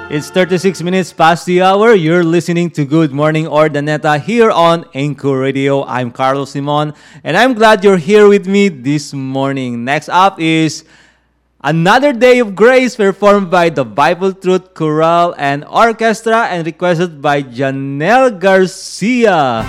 It's 36 minutes past the hour. You're listening to Good Morning Ordaneta here on Anchor Radio. I'm Carlos Simon, and I'm glad you're here with me this morning. Next up is Another Day of Grace, performed by the Bible Truth Chorale and Orchestra and requested by Janelle Garcia.